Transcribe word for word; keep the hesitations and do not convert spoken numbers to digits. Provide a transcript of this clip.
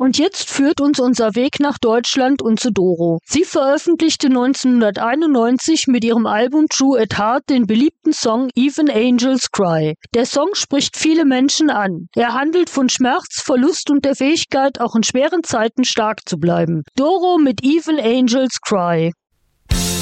Und jetzt führt uns unser Weg nach Deutschland und zu Doro. Sie veröffentlichte neunzehnhunderteinundneunzig mit ihrem Album True at Heart den beliebten Song Even Angels Cry. Der Song spricht viele Menschen an. Er handelt von Schmerz, Verlust und der Fähigkeit, auch in schweren Zeiten stark zu bleiben. Doro mit Even Angels Cry.